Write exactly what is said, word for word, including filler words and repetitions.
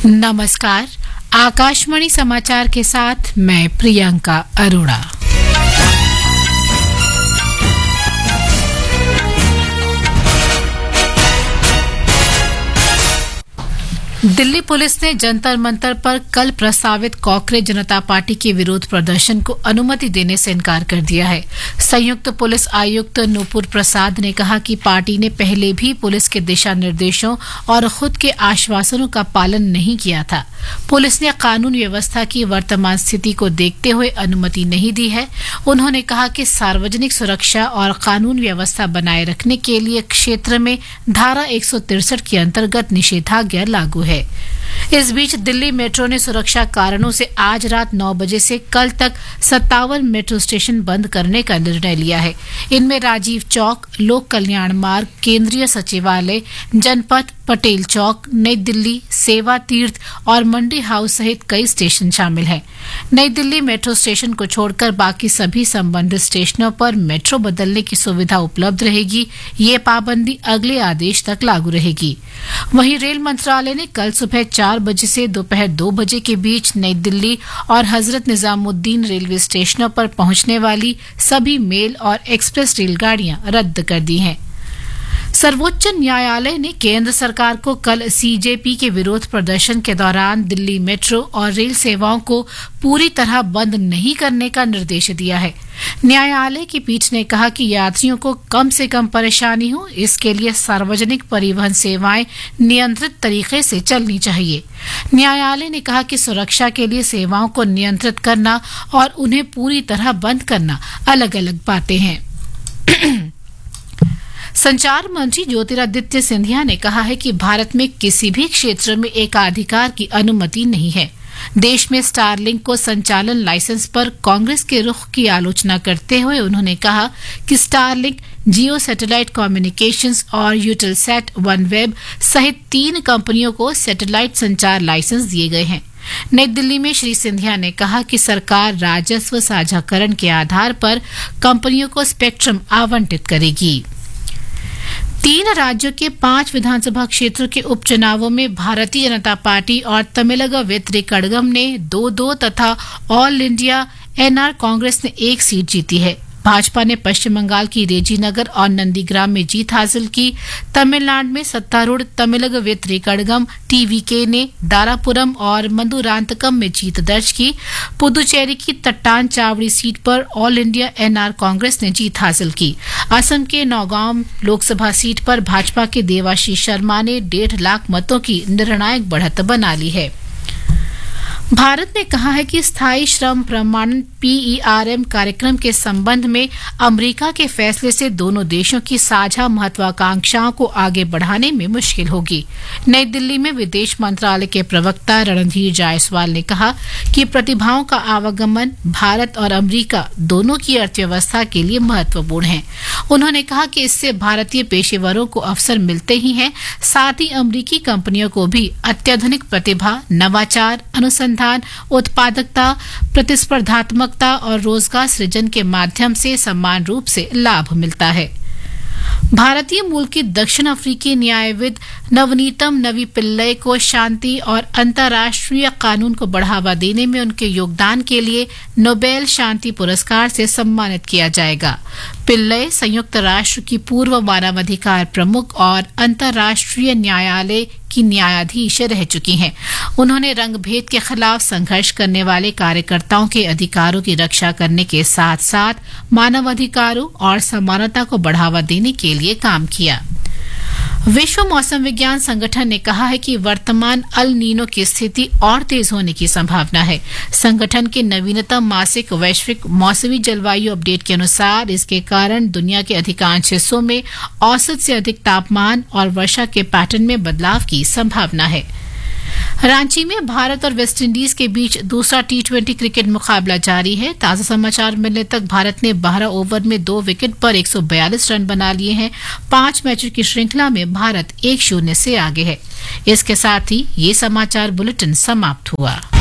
नमस्कार, आकाशवाणी समाचार के साथ मैं प्रियंका अरोड़ा। दिल्ली पुलिस ने जंतर मंतर पर कल प्रस्तावित कांग्रेस जनता पार्टी के विरोध प्रदर्शन को अनुमति देने से इनकार कर दिया है। संयुक्त पुलिस आयुक्त नूपुर प्रसाद ने कहा कि पार्टी ने पहले भी पुलिस के दिशा निर्देशों और खुद के आश्वासनों का पालन नहीं किया था। पुलिस ने कानून व्यवस्था की वर्तमान स्थिति को देखते हुए अनुमति नहीं दी है। उन्होंने कहा कि सार्वजनिक सुरक्षा और कानून व्यवस्था बनाए रखने के लिए क्षेत्र में धारा एक सौ तिरसठ के अंतर्गत निषेधाज्ञा लागू है। इस बीच दिल्ली मेट्रो ने सुरक्षा कारणों से आज रात नौ बजे से कल तक सत्तावन मेट्रो स्टेशन बंद करने का निर्णय लिया है। इनमें राजीव चौक, लोक कल्याण मार्ग, केंद्रीय सचिवालय, जनपथ, पटेल चौक, नई दिल्ली, सेवा तीर्थ और मंडी हाउस सहित कई स्टेशन शामिल हैं। नई दिल्ली मेट्रो स्टेशन को छोड़कर बाकी सभी संबंधित स्टेशनों पर मेट्रो बदलने की सुविधा उपलब्ध रहेगी। ये पाबंदी अगले आदेश तक लागू रहेगी। वहीं रेल मंत्रालय ने कल सुबह चार बजे से दोपहर दो बजे के बीच नई दिल्ली और हजरत निजामुद्दीन रेलवे स्टेशनों पर पहुंचने वाली सभी मेल और एक्सप्रेस रेलगाड़ियां रद्द कर दी हैं। सर्वोच्च न्यायालय ने केंद्र सरकार को कल सीजेपी के विरोध प्रदर्शन के दौरान दिल्ली मेट्रो और रेल सेवाओं को पूरी तरह बंद नहीं करने का निर्देश दिया है। न्यायालय की पीठ ने कहा कि यात्रियों को कम से कम परेशानी हो, इसके लिए सार्वजनिक परिवहन सेवाएं नियंत्रित तरीके से चलनी चाहिए। न्यायालय ने कहा कि सुरक्षा के लिए सेवाओं को नियंत्रित करना और उन्हें पूरी तरह बंद करना अलग अलग बातें हैं। संचार मंत्री ज्योतिरादित्य सिंधिया ने कहा है कि भारत में किसी भी क्षेत्र में एकाधिकार की अनुमति नहीं है। देश में स्टारलिंक को संचालन लाइसेंस पर कांग्रेस के रुख की आलोचना करते हुए उन्होंने कहा कि स्टारलिंक, जियो सैटेलाइट कम्युनिकेशंस और यूटेलसैट वनवेब सहित तीन कंपनियों को सैटेलाइट संचार लाइसेंस दिए गए हैं। नई दिल्ली में श्री सिंधिया ने कहा कि सरकार राजस्व साझाकरण के आधार पर कंपनियों को स्पेक्ट्रम आवंटित करेगी। तीन राज्यों के पांच विधानसभा क्षेत्रों के उपचुनावों में भारतीय जनता पार्टी और तमिलग वेत्री कड़गम ने दो दो तथा ऑल इंडिया एनआर कांग्रेस ने एक सीट जीती है। भाजपा ने पश्चिम बंगाल की रेजीनगर और नंदीग्राम में जीत हासिल की। तमिलनाडु में सत्तारूढ़ तमिलग वेत्री कड़गम टीवीके ने दारापुरम और मदुरांतकम में जीत दर्ज की। पुदुचेरी की तट्टान चावड़ी सीट पर ऑल इंडिया एनआर कांग्रेस ने जीत हासिल की। असम के नौगांव लोकसभा सीट पर भाजपा के देवाशीष शर्मा ने डेढ़ लाख मतों की निर्णायक बढ़त बना ली है। भारत ने कहा है कि स्थायी श्रम प्रमाणन पीईआरएम कार्यक्रम के संबंध में अमेरिका के फैसले से दोनों देशों की साझा महत्वाकांक्षाओं को आगे बढ़ाने में मुश्किल होगी। नई दिल्ली में विदेश मंत्रालय के प्रवक्ता रणधीर जायसवाल ने कहा कि प्रतिभाओं का आवागमन भारत और अमेरिका दोनों की अर्थव्यवस्था के लिए महत्वपूर्ण है। उन्होंने कहा कि इससे भारतीय पेशेवरों को अवसर मिलते ही हैं, साथ ही अमेरिकी कंपनियों को भी अत्याधुनिक प्रतिभा, नवाचार, अनुसंधान, उत्पादकता, प्रतिस्पर्धात्मकता और रोजगार सृजन के माध्यम से समान रूप से लाभ मिलता है। भारतीय मूल की दक्षिण अफ्रीकी न्यायविद नवनीतम नवी पिल्लई को शांति और अंतर्राष्ट्रीय कानून को बढ़ावा देने में उनके योगदान के लिए नोबेल शांति पुरस्कार से सम्मानित किया जाएगा। पिल्लई संयुक्त राष्ट्र की पूर्व मानवाधिकार प्रमुख और अंतर्राष्ट्रीय न्यायालय की न्यायाधीश रह चुकी हैं। उन्होंने रंगभेद के खिलाफ संघर्ष करने वाले कार्यकर्ताओं के अधिकारों की रक्षा करने के साथ साथ मानवाधिकारों और समानता को बढ़ावा देने के लिए काम किया। विश्व मौसम विज्ञान संगठन ने कहा है कि वर्तमान अल नीनो की स्थिति और तेज होने की संभावना है। संगठन के नवीनतम मासिक वैश्विक मौसमी जलवायु अपडेट के अनुसार इसके कारण दुनिया के अधिकांश हिस्सों में औसत से अधिक तापमान और वर्षा के पैटर्न में बदलाव की संभावना है। रांची में भारत और वेस्टइंडीज के बीच दूसरा टी ट्वेंटी क्रिकेट मुकाबला जारी है। ताजा समाचार मिलने तक भारत ने बारह ओवर में दो विकेट पर एक सौ बयालीस रन बना लिए हैं। पांच मैचों की श्रृंखला में भारत एक शून्य से आगे है। इसके साथ ही ये समाचार बुलेटिन समाप्त हुआ।